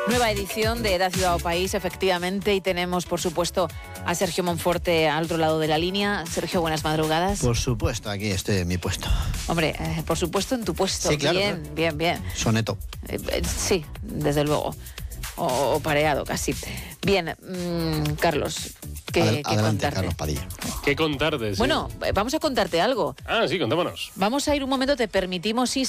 Nueva edición de Era Ciudad o País, efectivamente, y tenemos, por supuesto, a Sergio Monforte al otro lado de la línea. Sergio, buenas madrugadas. Por supuesto, aquí estoy en mi puesto. Hombre, por supuesto en tu puesto. Sí, claro, bien, claro. bien. Soneto. Sí, desde luego. O pareado casi. Bien, Carlos, ¿qué Adelante, contarte? Carlos Padilla. ¿Qué contarte? Sí. Bueno, vamos a contarte algo. Sí, contámonos. Vamos a ir un momento, te permitimos ir